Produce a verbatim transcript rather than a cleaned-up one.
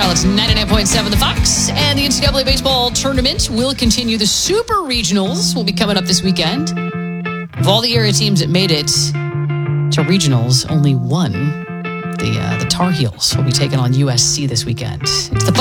Charlotte's ninety-nine point seven The Fox. And the N C double A baseball tournament will continue. The Super Regionals will be coming up this weekend. Of all the area teams that made it to regionals, only one, the uh, the Tar Heels, will be taking on U S C this weekend. It's the